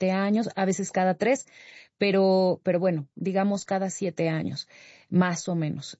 7 años, a veces cada 3, pero bueno, digamos cada 7 años, más o menos.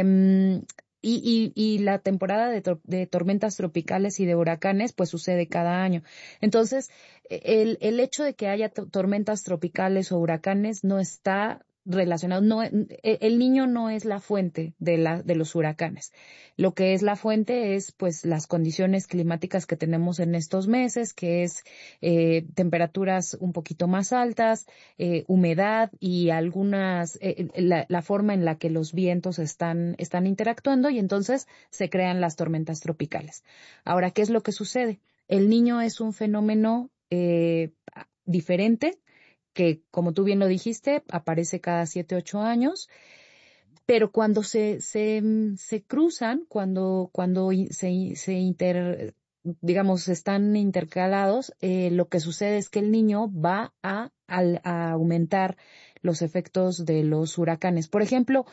Y la temporada de tormentas tropicales y de huracanes, pues sucede cada año. Entonces, el hecho de que haya tormentas tropicales o huracanes no está relacionado, no, el niño no es la fuente de los huracanes. Lo que es la fuente es, pues, las condiciones climáticas que tenemos en estos meses, que es temperaturas un poquito más altas, humedad y la forma en la que los vientos están interactuando, y entonces se crean las tormentas tropicales. Ahora, ¿qué es lo que sucede? El niño es un fenómeno diferente que, como tú bien lo dijiste, aparece cada 7, 8 años, pero cuando se cruzan, digamos, están intercalados, lo que sucede es que el niño va a aumentar los efectos de los huracanes. Por ejemplo,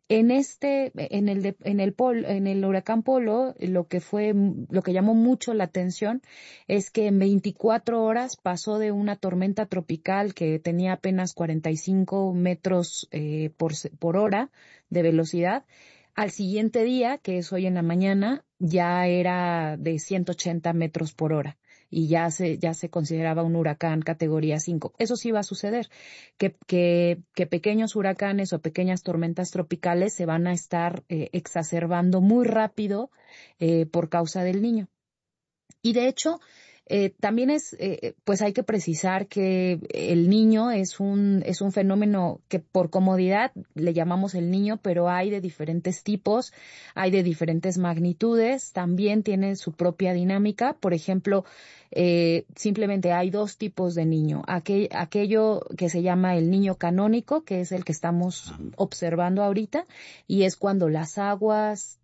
en el huracán Polo, lo que llamó mucho la atención es que en 24 horas pasó de una tormenta tropical que tenía apenas 45 metros por hora de velocidad, al siguiente día, que es hoy en la mañana, ya era de 180 metros por hora y ya se consideraba un huracán categoría 5. Eso sí va a suceder, que pequeños huracanes o pequeñas tormentas tropicales se van a estar exacerbando muy rápido por causa del Niño. Y de hecho, también pues hay que precisar que el niño es un fenómeno que por comodidad le llamamos el niño, pero hay de diferentes tipos, hay de diferentes magnitudes, también tiene su propia dinámica. Por ejemplo, simplemente hay dos tipos de niño. Aquello que se llama el niño canónico, que es el que estamos observando ahorita, y es cuando las aguas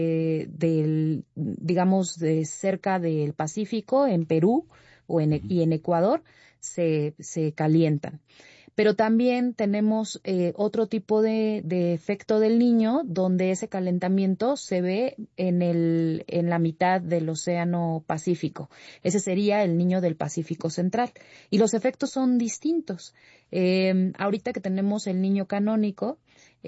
digamos, de cerca del Pacífico, en Perú y en Ecuador, se calientan. Pero también tenemos otro tipo de efecto del Niño, donde ese calentamiento se ve en la mitad del Océano Pacífico. Ese sería el Niño del Pacífico Central. Y los efectos son distintos. Ahorita que tenemos el Niño canónico,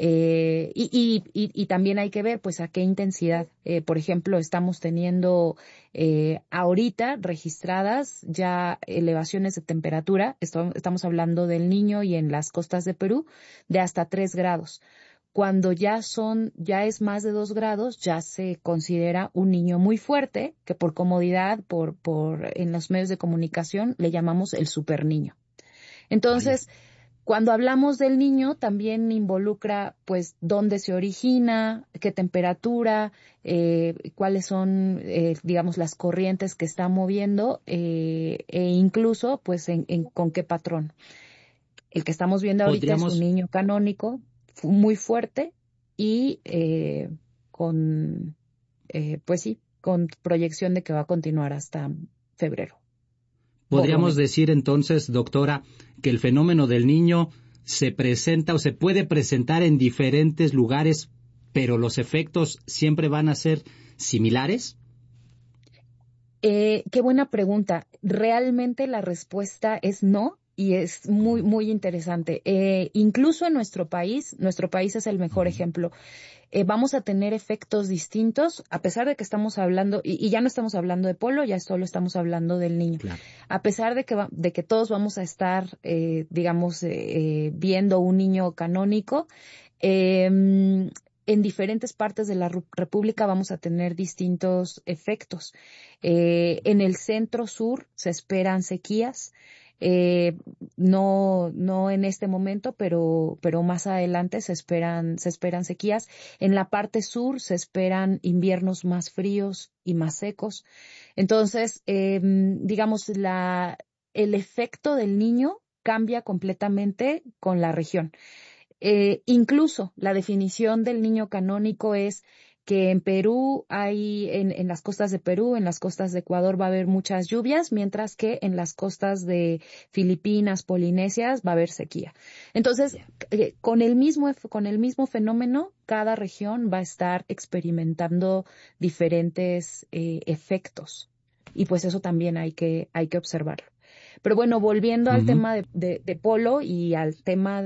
y también hay que ver, pues, a qué intensidad. Por ejemplo, estamos teniendo ahorita registradas ya elevaciones de temperatura. Estamos hablando del Niño y en las costas de Perú de hasta 3 grados. Cuando ya es más de 2 grados, ya se considera un niño muy fuerte, que por comodidad, en los medios de comunicación, le llamamos el superniño. Vaya. Entonces, cuando hablamos del niño, también involucra, pues, dónde se origina, qué temperatura, cuáles son, digamos, las corrientes que está moviendo, e incluso, pues, con qué patrón. El que estamos viendo ahorita es un Podríamos, niño canónico, muy fuerte y con, pues sí, con proyección de que va a continuar hasta febrero, por lo podríamos menos. decir entonces, doctora, que el fenómeno del niño se presenta o se puede presentar en diferentes lugares, pero los efectos siempre van a ser similares. Qué buena pregunta. Realmente la respuesta es no, y es muy, muy interesante. Incluso en nuestro país es el mejor ejemplo. Vamos a tener efectos distintos, a pesar de que estamos hablando, y ya no estamos hablando de Polo, ya solo estamos hablando del Niño. Claro. A pesar de que todos vamos a estar, digamos, viendo un niño canónico, en diferentes partes de la República vamos a tener distintos efectos. En el centro sur se esperan sequías. No en este momento, pero más adelante se esperan sequías. En la parte sur se esperan inviernos más fríos y más secos. Entonces, digamos, el efecto del Niño cambia completamente con la región. Incluso la definición del niño canónico es que en Perú en las costas de Perú, en las costas de Ecuador va a haber muchas lluvias, mientras que en las costas de Filipinas, Polinesias va a haber sequía. Entonces, Ya. con el mismo fenómeno, cada región va a estar experimentando diferentes efectos. Y pues eso también hay que observarlo. Pero bueno, volviendo al tema de Polo y al tema,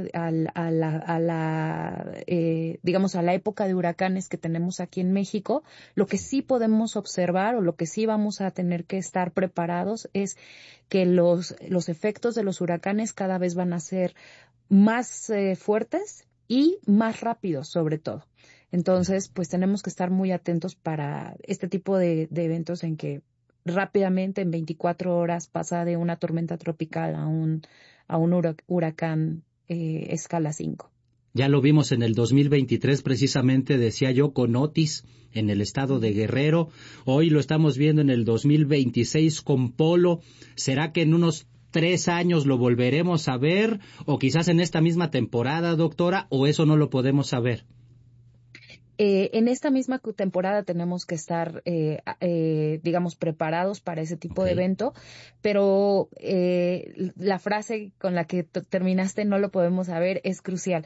digamos, a la época de huracanes que tenemos aquí en México, lo que sí podemos observar o lo que sí vamos a tener que estar preparados es que los efectos de los huracanes cada vez van a ser más fuertes y más rápidos, sobre todo. Entonces, pues tenemos que estar muy atentos para este tipo de eventos en que rápidamente, en 24 horas, pasa de una tormenta tropical a un huracán escala 5. Ya lo vimos en el 2023, precisamente, decía yo, con Otis en el estado de Guerrero. Hoy lo estamos viendo en el 2026 con Polo. ¿Será que en unos 3 años lo volveremos a ver? ¿O quizás en esta misma temporada, doctora? ¿O eso no lo podemos saber? En esta misma temporada tenemos que estar, digamos, preparados para ese tipo de evento, pero la frase con la que terminaste, no lo podemos saber, es crucial.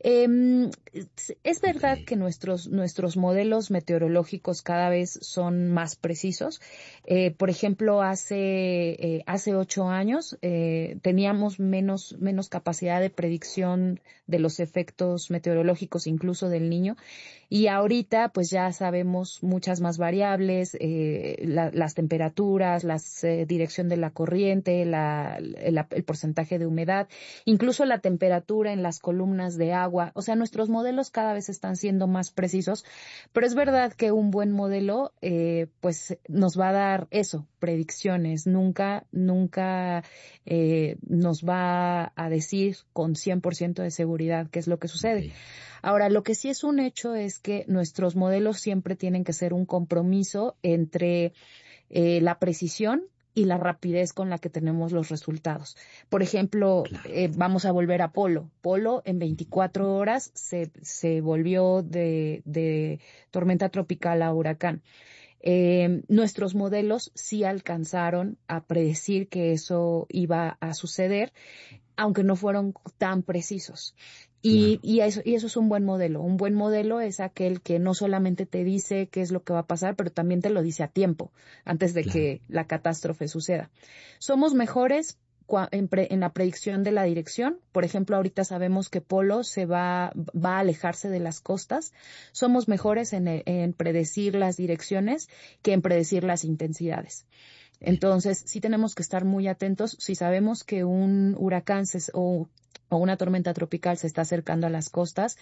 Es verdad que nuestros modelos meteorológicos cada vez son más precisos. Por ejemplo, hace 8 años teníamos menos capacidad de predicción de los efectos meteorológicos, incluso del Niño. Y ahorita pues ya sabemos muchas más variables, las temperaturas, la dirección de la corriente, el porcentaje de humedad, incluso la temperatura en las columnas de agua. O sea, nuestros modelos cada vez están siendo más precisos, pero es verdad que un buen modelo pues nos va a dar eso, predicciones. Nunca nos va a decir con 100% de seguridad qué es lo que sucede. Ahora, lo que sí es un hecho es que nuestros modelos siempre tienen que ser un compromiso entre la precisión y la rapidez con la que tenemos los resultados. Por ejemplo, vamos a volver a Polo. Polo en 24 horas se volvió de tormenta tropical a huracán. Nuestros modelos sí alcanzaron a predecir que eso iba a suceder, aunque no fueron tan precisos. Y eso es un buen modelo. Un buen modelo es aquel que no solamente te dice qué es lo que va a pasar, pero también te lo dice a tiempo, antes de que la catástrofe suceda. Somos mejores en la predicción de la dirección. Por ejemplo, ahorita sabemos que Polo va a alejarse de las costas. Somos mejores en predecir las direcciones que en predecir las intensidades. Entonces, sí tenemos que estar muy atentos. Si sabemos que un huracán o una tormenta tropical se está acercando a las costas,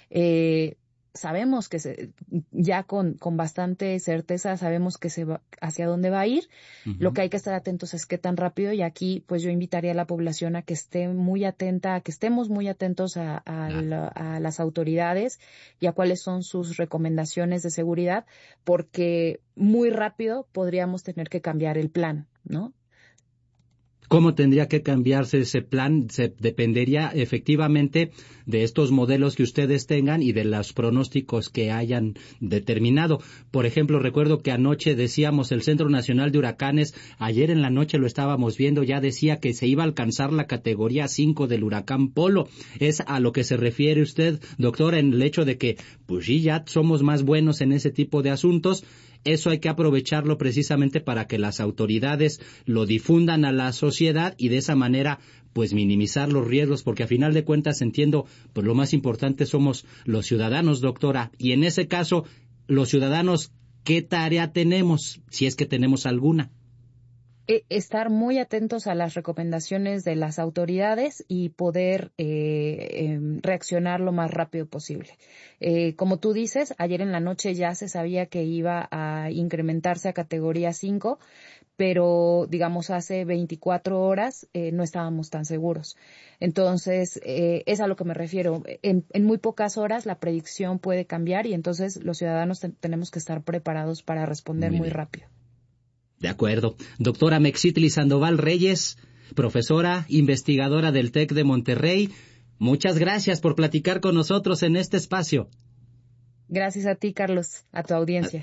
sabemos que ya con bastante certeza sabemos que hacia dónde va a ir. Lo que hay que estar atentos es qué tan rápido, y aquí pues yo invitaría a la población a que esté muy atenta, a que estemos muy atentos a las autoridades y a cuáles son sus recomendaciones de seguridad, porque muy rápido podríamos tener que cambiar el plan, ¿no? ¿Cómo tendría que cambiarse ese plan? Dependería efectivamente de estos modelos que ustedes tengan y de los pronósticos que hayan determinado. Por ejemplo, recuerdo que anoche decíamos el Centro Nacional de Huracanes, ayer en la noche lo estábamos viendo, ya decía que se iba a alcanzar la categoría 5 del huracán Polo. ¿Es a lo que se refiere usted, doctora, en el hecho de que, pues sí, ya somos más buenos en ese tipo de asuntos? Eso hay que aprovecharlo precisamente para que las autoridades lo difundan a la sociedad y de esa manera pues minimizar los riesgos, porque a final de cuentas entiendo, pues lo más importante somos los ciudadanos, doctora, y en ese caso, los ciudadanos, ¿qué tarea tenemos, si es que tenemos alguna? Estar muy atentos a las recomendaciones de las autoridades y poder reaccionar lo más rápido posible. Como tú dices, ayer en la noche ya se sabía que iba a incrementarse a categoría 5, pero digamos hace 24 horas no estábamos tan seguros. Entonces, es a lo que me refiero. En muy pocas horas la predicción puede cambiar y entonces los ciudadanos tenemos que estar preparados para responder muy rápido. De acuerdo. Doctora Mexitli Sandoval Reyes, profesora, investigadora del TEC de Monterrey, muchas gracias por platicar con nosotros en este espacio. Gracias a ti, Carlos, a tu audiencia.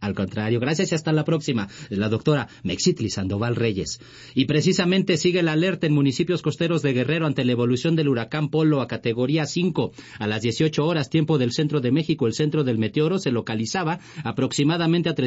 Al contrario, gracias y hasta la próxima. La doctora Mexitli Sandoval Reyes. Y precisamente sigue la alerta en municipios costeros de Guerrero ante la evolución del huracán Polo a categoría 5. A las 18 horas, tiempo del centro de México, el centro del meteoro se localizaba aproximadamente a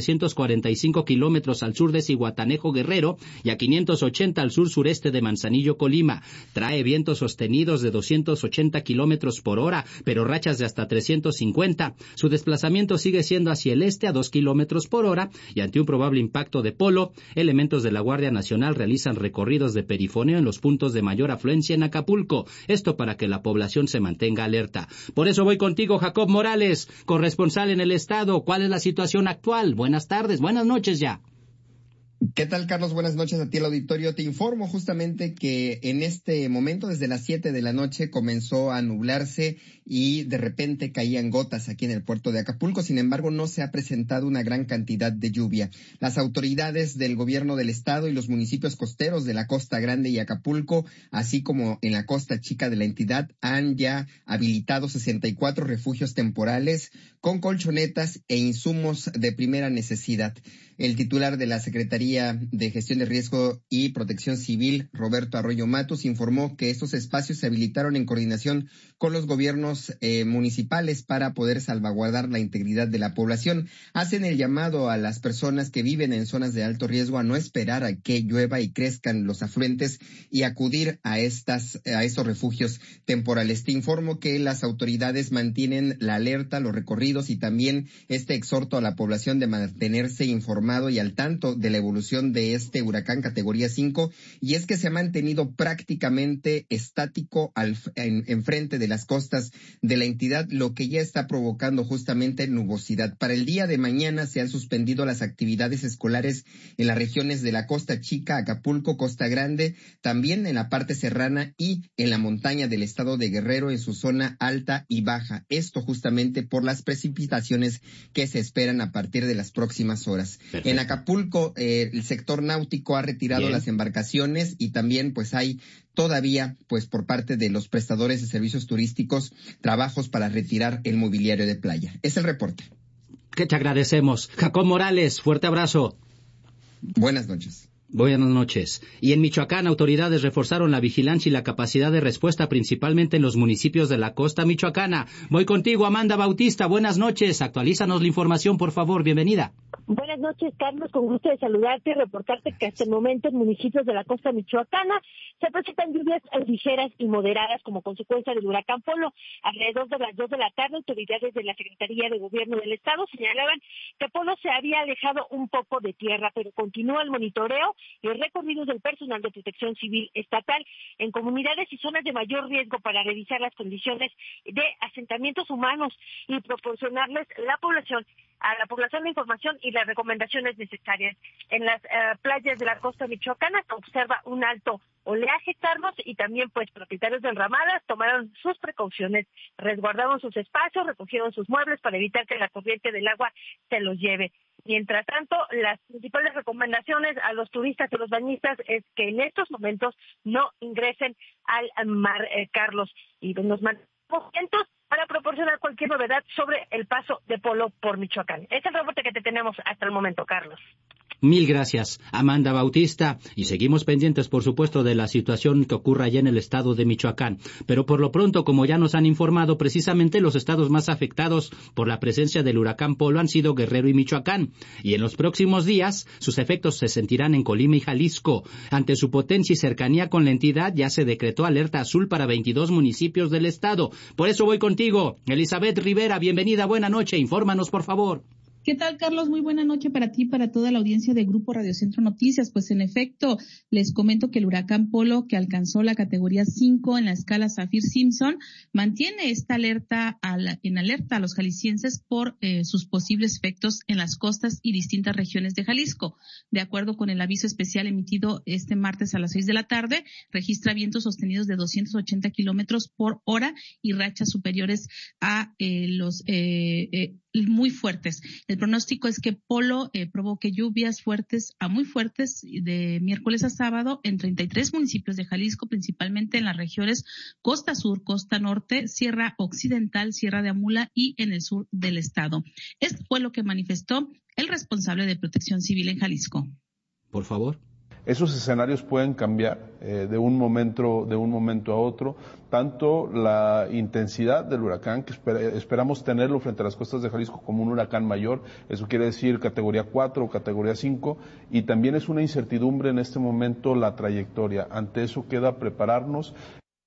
345 kilómetros al sur de Zihuatanejo, Guerrero, y a 580 al sur-sureste de Manzanillo, Colima. Trae vientos sostenidos de 280 kilómetros por hora, pero rachas de hasta 350. Su desplazamiento sigue siendo hacia el este a 2 kilómetros por hora, y ante un probable impacto de Polo, elementos de la Guardia Nacional realizan recorridos de perifoneo en los puntos de mayor afluencia en Acapulco, esto para que la población se mantenga alerta. Por eso voy contigo, Jacob Morales, corresponsal en el estado. ¿Cuál es la situación actual? Buenas tardes, buenas noches ya. ¿Qué tal, Carlos? Buenas noches a ti, el auditorio. Te informo justamente que en este momento, desde las 7 de la noche, comenzó a nublarse y de repente caían gotas aquí en el puerto de Acapulco. Sin embargo, no se ha presentado una gran cantidad de lluvia. Las autoridades del gobierno del estado y los municipios costeros de la Costa Grande y Acapulco, así como en la Costa Chica de la entidad, han ya habilitado 64 refugios temporales con colchonetas e insumos de primera necesidad. El titular de la Secretaría de Gestión de Riesgo y Protección Civil, Roberto Arroyo Matus, informó que estos espacios se habilitaron en coordinación con los gobiernos municipales para poder salvaguardar la integridad de la población. Hacen el llamado a las personas que viven en zonas de alto riesgo a no esperar a que llueva y crezcan los afluentes y acudir a estos refugios temporales. Te informo que las autoridades mantienen la alerta, los recorridos y también este exhorto a la población de mantenerse informada y al tanto de la evolución de este huracán categoría 5, y es que se ha mantenido prácticamente estático en frente de las costas de la entidad, lo que ya está provocando justamente nubosidad. Para el día de mañana se han suspendido las actividades escolares en las regiones de la Costa Chica, Acapulco, Costa Grande, también en la parte serrana y en la montaña del estado de Guerrero en su zona alta y baja. Esto justamente por las precipitaciones que se esperan a partir de las próximas horas. Perfecto. En Acapulco, el sector náutico ha retirado las embarcaciones y también pues hay todavía pues por parte de los prestadores de servicios turísticos trabajos para retirar el mobiliario de playa. Es el reporte. Que te agradecemos. Jacob Morales, fuerte abrazo. Buenas noches. Buenas noches. Y en Michoacán, autoridades reforzaron la vigilancia y la capacidad de respuesta, principalmente en los municipios de la costa michoacana. Voy contigo, Amanda Bautista. Buenas noches. Actualízanos la información, por favor. Bienvenida. Buenas noches, Carlos. Con gusto de saludarte y reportarte que hasta el momento en municipios de la costa michoacana se presentan lluvias ligeras y moderadas como consecuencia del huracán Polo. Alrededor de las 2 de la tarde, autoridades de la Secretaría de Gobierno del Estado señalaban que Polo se había alejado un poco de tierra, pero continúa el monitoreo y el recorrido del personal de protección civil estatal en comunidades y zonas de mayor riesgo para revisar las condiciones de asentamientos humanos y proporcionarles a la población la información y las recomendaciones necesarias. En las playas de la costa michoacana se observa un alto oleaje, Carlos, y también pues propietarios de enramadas tomaron sus precauciones, resguardaron sus espacios, recogieron sus muebles para evitar que la corriente del agua se los lleve. Mientras tanto, las principales recomendaciones a los turistas y los bañistas es que en estos momentos no ingresen al mar, Carlos, y nos mantenemos atentos para proporcionar cualquier novedad sobre el paso de Polo por Michoacán. Es el reporte que te tenemos hasta el momento, Carlos. Mil gracias, Amanda Bautista, y seguimos pendientes, por supuesto, de la situación que ocurra allá en el estado de Michoacán. Pero por lo pronto, como ya nos han informado, precisamente los estados más afectados por la presencia del huracán Polo han sido Guerrero y Michoacán, y en los próximos días sus efectos se sentirán en Colima y Jalisco. Ante su potencia y cercanía con la entidad, ya se decretó alerta azul para 22 municipios del estado. Por eso voy contigo, Elizabeth Rivera, bienvenida, buena noche, infórmanos, por favor. ¿Qué tal, Carlos? Muy buena noche para ti y para toda la audiencia de Grupo Radio Centro Noticias. Pues en efecto, les comento que el huracán Polo, que alcanzó la categoría 5 en la escala Saffir-Simpson, mantiene esta alerta en alerta a los jaliscienses por sus posibles efectos en las costas y distintas regiones de Jalisco. De acuerdo con el aviso especial emitido este martes a las 6 de la tarde, registra vientos sostenidos de 280 kilómetros por hora y rachas superiores a muy fuertes. El pronóstico es que Polo provoque lluvias fuertes a muy fuertes de miércoles a sábado en 33 municipios de Jalisco, principalmente en las regiones Costa Sur, Costa Norte, Sierra Occidental, Sierra de Amula y en el sur del estado. Esto fue lo que manifestó el responsable de Protección Civil en Jalisco. Por favor. Esos escenarios pueden cambiar de un momento a otro, tanto la intensidad del huracán, que esperamos tenerlo frente a las costas de Jalisco como un huracán mayor, eso quiere decir categoría 4 o categoría 5, y también es una incertidumbre en este momento la trayectoria. Ante eso queda prepararnos.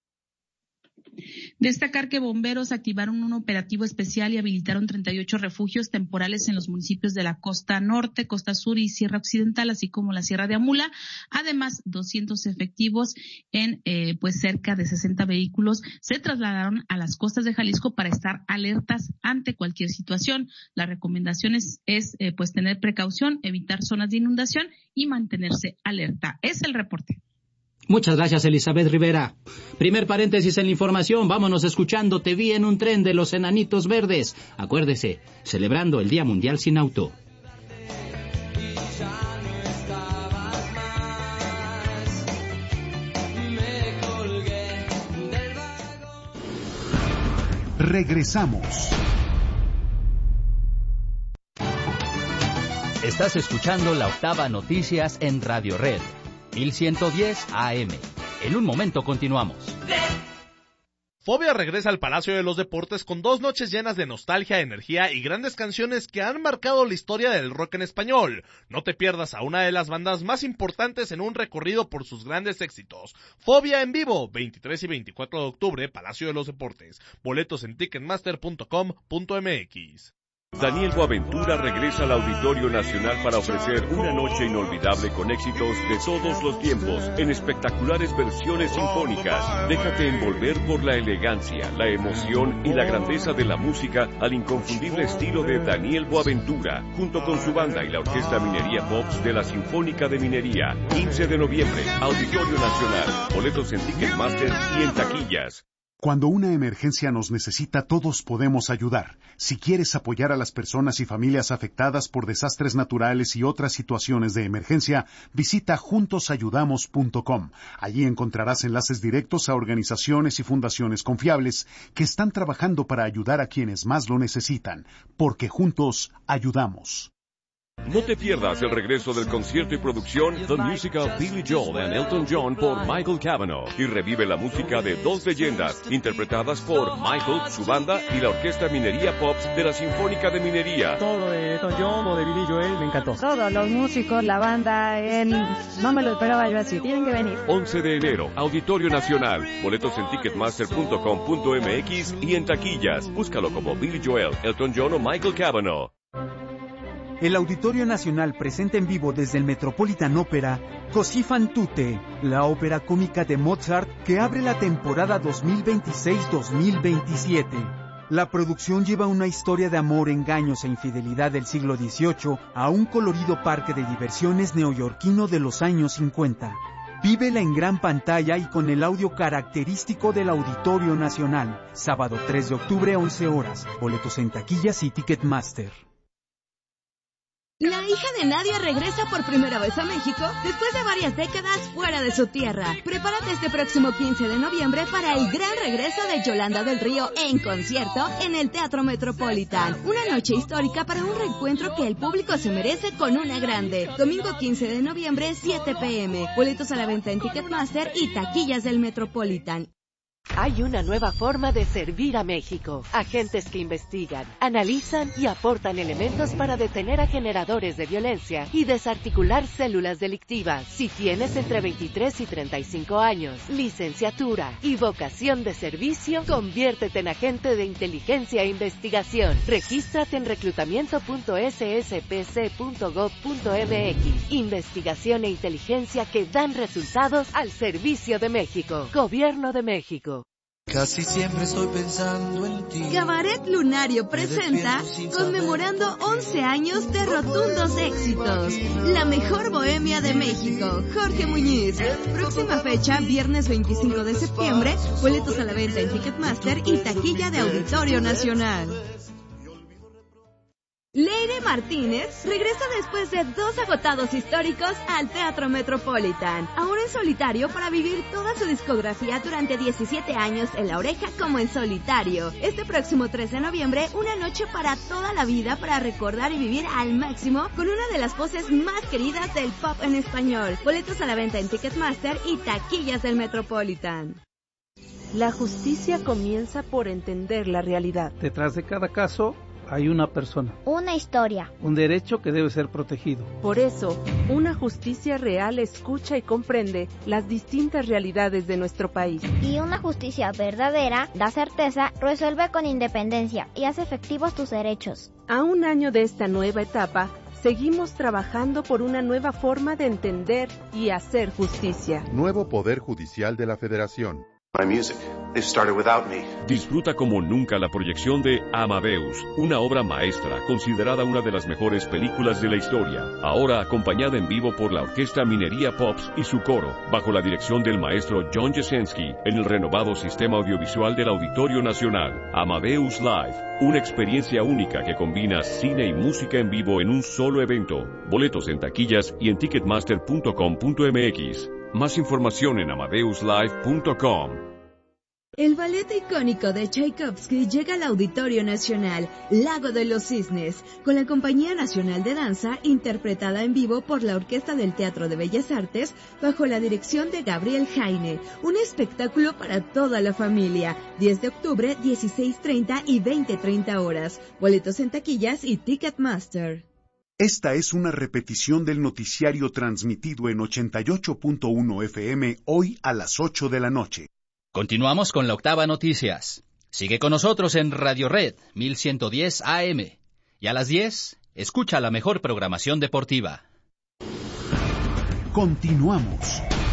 Destacar que bomberos activaron un operativo especial y habilitaron 38 refugios temporales en los municipios de la Costa Norte, Costa Sur y Sierra Occidental, así como la Sierra de Amula. Además, 200 efectivos en cerca de 60 vehículos se trasladaron a las costas de Jalisco para estar alertas ante cualquier situación. La recomendación es tener precaución, evitar zonas de inundación y mantenerse alerta. Es el reporte. Muchas gracias, Elizabeth Rivera. Primer paréntesis en la información. Vámonos escuchando Te vi en un tren de los Enanitos Verdes. Acuérdese, celebrando el Día Mundial sin Auto. Regresamos. Estás escuchando La Octava Noticias en Radio Red. 1110 AM. En un momento continuamos. Fobia regresa al Palacio de los Deportes con 2 noches llenas de nostalgia, energía y grandes canciones que han marcado la historia del rock en español. No te pierdas a una de las bandas más importantes en un recorrido por sus grandes éxitos. Fobia en vivo, 23 y 24 de octubre, Palacio de los Deportes. Boletos en ticketmaster.com.mx. Daniel Boaventura regresa al Auditorio Nacional para ofrecer una noche inolvidable con éxitos de todos los tiempos, en espectaculares versiones sinfónicas. Déjate envolver por la elegancia, la emoción y la grandeza de la música al inconfundible estilo de Daniel Boaventura, junto con su banda y la Orquesta Minería Pops de la Sinfónica de Minería. 15 de noviembre, Auditorio Nacional. Boletos en Ticketmaster y en taquillas. Cuando una emergencia nos necesita, todos podemos ayudar. Si quieres apoyar a las personas y familias afectadas por desastres naturales y otras situaciones de emergencia, visita juntosayudamos.com. Allí encontrarás enlaces directos a organizaciones y fundaciones confiables que están trabajando para ayudar a quienes más lo necesitan, porque juntos ayudamos. No te pierdas el regreso del concierto y producción The Music of Billy Joel and Elton John por Michael Cavanaugh, y revive la música de 2 leyendas interpretadas por Michael, su banda y la Orquesta Minería Pops de la Sinfónica de Minería. Todo de Elton John o de Billy Joel me encantó. Todos los músicos, la banda, no me lo esperaba yo así. Tienen que venir. 11 de enero, Auditorio Nacional. Boletos en ticketmaster.com.mx y en taquillas. Búscalo como Billy Joel, Elton John o Michael Cavanaugh. El Auditorio Nacional presenta en vivo desde el Metropolitan Opera Così fan tutte, la ópera cómica de Mozart que abre la temporada 2026-2027. La producción lleva una historia de amor, engaños e infidelidad del siglo XVIII a un colorido parque de diversiones neoyorquino de los años 50. Vívela en gran pantalla y con el audio característico del Auditorio Nacional. Sábado 3 de octubre, 11 horas. Boletos en taquillas y Ticketmaster. La hija de Nadia regresa por primera vez a México después de varias décadas fuera de su tierra. Prepárate este próximo 15 de noviembre para el gran regreso de Yolanda del Río en concierto en el Teatro Metropolitan. Una noche histórica para un reencuentro que el público se merece con una grande. Domingo 15 de noviembre, 7 p.m. Boletos a la venta en Ticketmaster y taquillas del Metropolitan. Hay una nueva forma de servir a México. Agentes que investigan, analizan y aportan elementos para detener a generadores de violencia y desarticular células delictivas. Si tienes entre 23 y 35 años, licenciatura y vocación de servicio, conviértete en agente de inteligencia e investigación. Regístrate en reclutamiento.sspc.gov.mx. Investigación e inteligencia que dan resultados al servicio de México. Gobierno de México. Casi siempre estoy pensando en ti. Cabaret Lunario presenta conmemorando 11 años de rotundos éxitos. La mejor bohemia de México. Jorge Muñiz. Próxima fecha, viernes 25 de septiembre. Boletos a la venta en Ticketmaster y taquilla de Auditorio Nacional. Leire Martínez regresa después de 2 agotados históricos al Teatro Metropolitan, ahora en solitario para vivir toda su discografía durante 17 años en La Oreja como en solitario. Este próximo 3 de noviembre, una noche para toda la vida para recordar y vivir al máximo con una de las voces más queridas del pop en español. Boletos a la venta en Ticketmaster y taquillas del Metropolitan. La justicia comienza por entender la realidad. Detrás de cada caso hay una persona. Una historia. Un derecho que debe ser protegido. Por eso, una justicia real escucha y comprende las distintas realidades de nuestro país. Y una justicia verdadera da certeza, resuelve con independencia y hace efectivos tus derechos. A un año de esta nueva etapa, seguimos trabajando por una nueva forma de entender y hacer justicia. Nuevo Poder Judicial de la Federación. My music. They started without me. Disfruta como nunca la proyección de Amadeus, una obra maestra considerada una de las mejores películas de la historia. Ahora acompañada en vivo por la Orquesta Minería Pops y su coro, bajo la dirección del maestro John Jasenski, en el renovado sistema audiovisual del Auditorio Nacional. Amadeus Live, una experiencia única que combina cine y música en vivo en un solo evento. Boletos en taquillas y en ticketmaster.com.mx. Más información en amadeuslive.com. El ballet icónico de Tchaikovsky llega al Auditorio Nacional, Lago de los Cisnes, con la Compañía Nacional de Danza, interpretada en vivo por la Orquesta del Teatro de Bellas Artes, bajo la dirección de Gabriel Jaine. Un espectáculo para toda la familia. 10 de octubre, 16:30 y 20:30 horas. Boletos en taquillas y Ticketmaster. Esta es una repetición del noticiario transmitido en 88.1 FM hoy a las 8 de la noche. Continuamos con la Octava Noticias. Sigue con nosotros en Radio Red 1110 AM. Y a las 10, escucha la mejor programación deportiva. Continuamos.